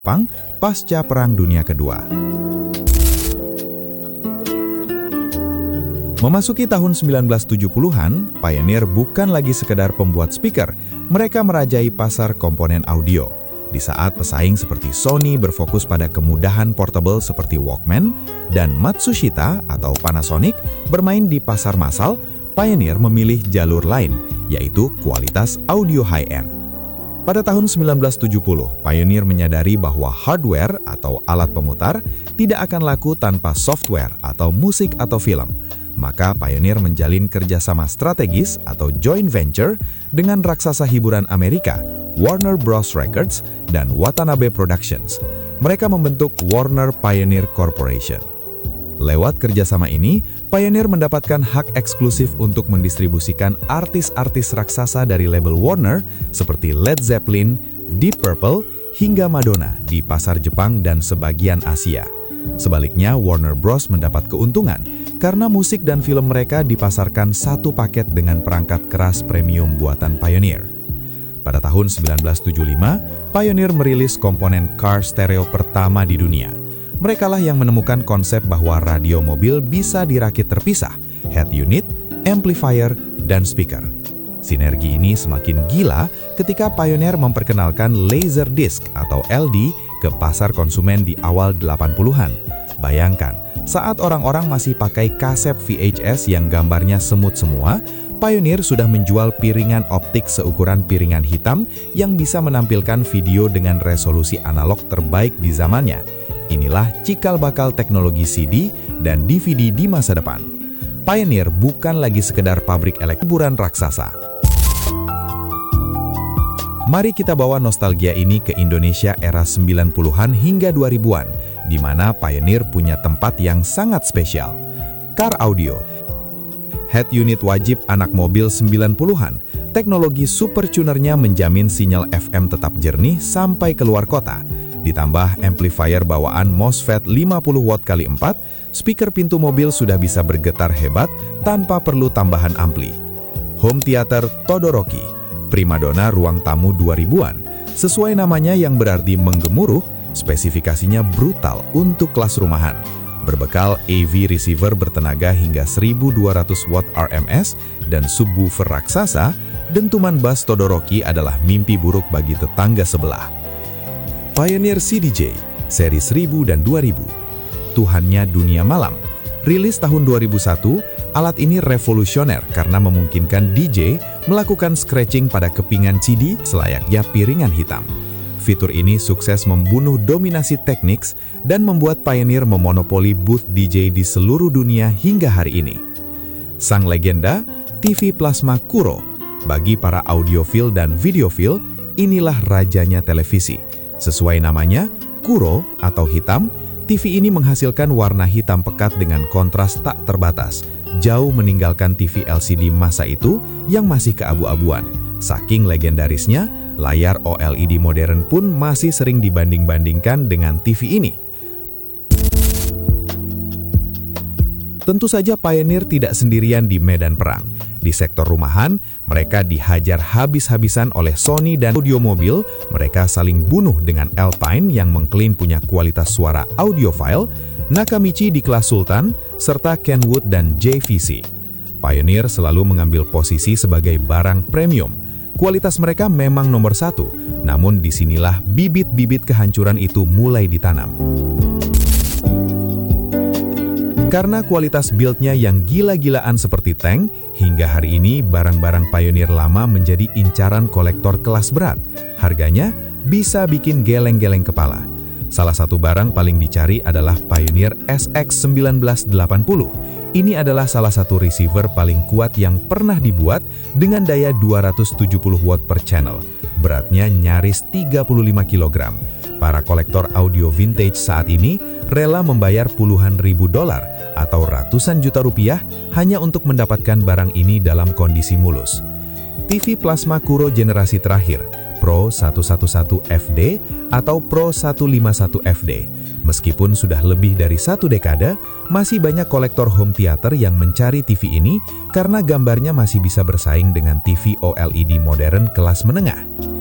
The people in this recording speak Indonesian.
Jepang pasca Perang Dunia Kedua. Memasuki tahun 1970-an, Pioneer bukan lagi sekedar pembuat speaker, mereka merajai pasar komponen audio. Di saat pesaing seperti Sony berfokus pada kemudahan portable seperti Walkman, dan Matsushita atau Panasonic bermain di pasar massal, Pioneer memilih jalur lain, yaitu kualitas audio high-end. Pada tahun 1970, Pioneer menyadari bahwa hardware atau alat pemutar tidak akan laku tanpa software atau musik atau film. Maka Pioneer menjalin kerjasama strategis atau joint venture dengan raksasa hiburan Amerika, Warner Bros. Records dan Watanabe Productions. Mereka membentuk Warner Pioneer Corporation. Lewat kerjasama ini, Pioneer mendapatkan hak eksklusif untuk mendistribusikan artis-artis raksasa dari label Warner seperti Led Zeppelin, Deep Purple, hingga Madonna di pasar Jepang dan sebagian Asia. Sebaliknya, Warner Bros. Mendapat keuntungan karena musik dan film mereka dipasarkan satu paket dengan perangkat keras premium buatan Pioneer. Pada tahun 1975, Pioneer merilis komponen car stereo pertama di dunia. Merekalah yang menemukan konsep bahwa radio mobil bisa dirakit terpisah, head unit, amplifier, dan speaker. Sinergi ini semakin gila ketika Pioneer memperkenalkan Laserdisc atau LD ke pasar konsumen di awal 80-an. Bayangkan, saat orang-orang masih pakai kaset VHS yang gambarnya semut semua, Pioneer sudah menjual piringan optik seukuran piringan hitam yang bisa menampilkan video dengan resolusi analog terbaik di zamannya. Inilah cikal bakal teknologi CD dan DVD di masa depan. Pioneer bukan lagi sekedar pabrik hiburan raksasa. Mari kita bawa nostalgia ini ke Indonesia era 90-an hingga 2000-an, di mana Pioneer punya tempat yang sangat spesial. Car Audio. Head unit wajib anak mobil 90-an, teknologi super tunernya menjamin sinyal FM tetap jernih sampai keluar kota. Ditambah amplifier bawaan MOSFET 50 watt x 4, speaker pintu mobil sudah bisa bergetar hebat tanpa perlu tambahan ampli. Home theater Todoroki, primadona ruang tamu 2000-an. Sesuai namanya yang berarti menggemuruh, spesifikasinya brutal untuk kelas rumahan. Berbekal AV receiver bertenaga hingga 1200 watt RMS dan subwoofer raksasa, dentuman bass Todoroki adalah mimpi buruk bagi tetangga sebelah. Pioneer CDJ, seri 1000 dan 2000. Tuhannya dunia malam. Rilis tahun 2001, alat ini revolusioner karena memungkinkan DJ melakukan scratching pada kepingan CD selayaknya piringan hitam. Fitur ini sukses membunuh dominasi Technics dan membuat Pioneer memonopoli booth DJ di seluruh dunia hingga hari ini. Sang legenda, TV Plasma Kuro. Bagi para audiofil dan videofil, inilah rajanya televisi. Sesuai namanya, Kuro atau hitam, TV ini menghasilkan warna hitam pekat dengan kontras tak terbatas, jauh meninggalkan TV LCD masa itu yang masih keabu-abuan. Saking legendarisnya, layar OLED modern pun masih sering dibanding-bandingkan dengan TV ini. Tentu saja Pioneer tidak sendirian di medan perang. Di sektor rumahan, mereka dihajar habis-habisan oleh Sony dan audio mobil. Mereka saling bunuh dengan Alpine yang mengklaim punya kualitas suara audiophile, Nakamichi di kelas Sultan, serta Kenwood dan JVC. Pioneer selalu mengambil posisi sebagai barang premium. Kualitas mereka memang nomor satu, namun disinilah bibit-bibit kehancuran itu mulai ditanam. Karena kualitas build-nya yang gila-gilaan seperti tank, hingga hari ini barang-barang Pioneer lama menjadi incaran kolektor kelas berat. Harganya bisa bikin geleng-geleng kepala. Salah satu barang paling dicari adalah Pioneer SX1980. Ini adalah salah satu receiver paling kuat yang pernah dibuat dengan daya 270 watt per channel. Beratnya nyaris 35 kg. Para kolektor audio vintage saat ini rela membayar puluhan ribu dolar atau ratusan juta rupiah hanya untuk mendapatkan barang ini dalam kondisi mulus. TV Plasma Kuro generasi terakhir, Pro 111 FD atau Pro 151 FD. Meskipun sudah lebih dari satu dekade, masih banyak kolektor home theater yang mencari TV ini karena gambarnya masih bisa bersaing dengan TV OLED modern kelas menengah.